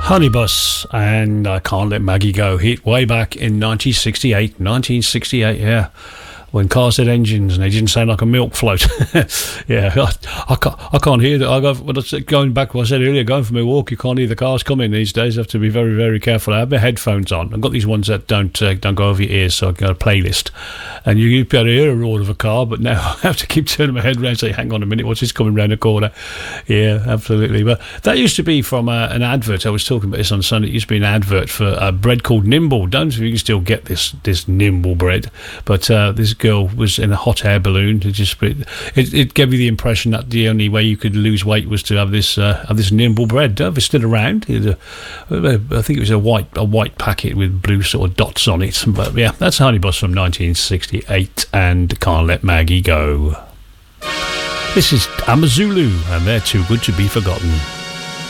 Honeybus and I Can't Let Maggie Go, hit way back in 1968, yeah, when cars had engines and they didn't sound like a milk float. Yeah, I can't hear that. Going back to what I said earlier, going for my walk, you can't hear the cars coming these days. You have to be very, very careful. I have my headphones on. I've got these ones that don't go over your ears, so I've got a playlist. And you'd be able to hear a roar of a car, but now I have to keep turning my head around and say, hang on a minute, what's this coming round the corner? Yeah, absolutely. But that used to be from an advert. I was talking about this on Sunday. It used to be an advert for a bread called Nimble. Don't know if you can still get this Nimble bread. But this girl was in a hot air balloon. It gave me the impression that the only way you could lose weight was to have this Nimble bread. Don't know if it's still around. I think it was a white packet with blue sort of dots on it. But yeah, that's Honeybus from 1968 and Can't Let Maggie Go. This is Amazulu and they're Too Good to Be Forgotten.